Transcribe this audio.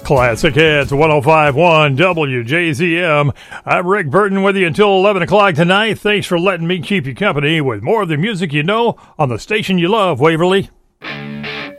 Classic Hits 105.1 WJZM. I'm Rick Burton with you until 11 o'clock tonight. Thanks for letting me keep you company with more of the music you know on the station you love, Waverly.